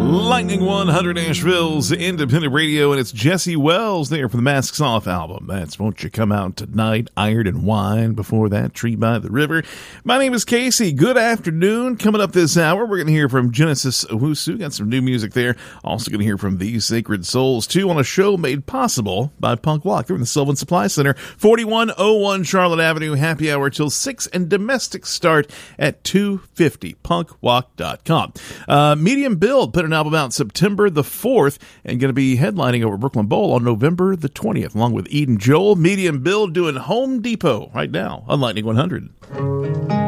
Lightning 100 Nashville's independent radio, and it's Jesse Wells there for the Masks Off album. That's Won't You Come Out Tonight, Iron and Wine. Before that, Tree by the River. My name is Casey. Good afternoon. Coming up this hour, we're going to hear from Genesis Owusu. Got some new music there. Also going to hear from These Sacred Souls, too, on a show made possible by Punk Walk. They're in the Sylvan Supply Center, 4101 Charlotte Avenue. Happy hour till 6, and domestic start at 2:50. punkwalk.com. Medium Build put an album out September the 4th and going to be headlining over Brooklyn Bowl on November the 20th, along with Eden Joel. Medium Build doing Home Depot right now on Lightning 100.